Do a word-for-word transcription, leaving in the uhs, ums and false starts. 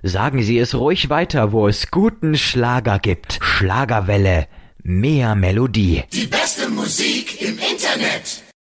Sagen Sie es ruhig weiter, wo es guten Schlager gibt. Schlagerwelle, mehr Melodie. Die beste Musik im Internet.